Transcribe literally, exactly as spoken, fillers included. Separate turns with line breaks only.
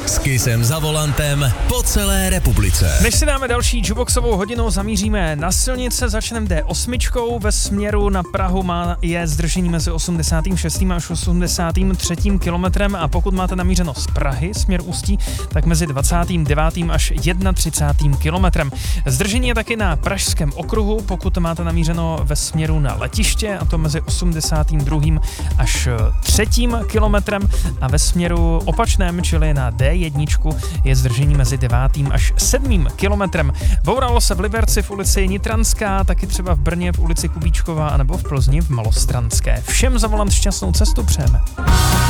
S Kissem za volantem po celé republice.
Než si dáme další jukeboxovou hodinu, zamíříme na silnice, začneme D osm ve směru na Prahu, má je zdržení mezi osmdesátým šestým až osmdesátým třetím kilometrem a pokud máte namířeno z Prahy směr Ústí, tak mezi dvacátým devátým až třicátým prvním kilometrem. Zdržení je taky na Pražském okruhu, pokud máte namířeno ve směru na letiště, a to mezi osmdesátým druhým až třetím kilometrem a ve směru opačném, čili na D jedna, je zdržení mezi devátým až sedmým kilometrem. Bouralo se v Liberci v ulici Nitranská, taky třeba v Brně v ulici Kubíčková anebo v Plzni v Malostranské. Všem za volant šťastnou cestu přejeme.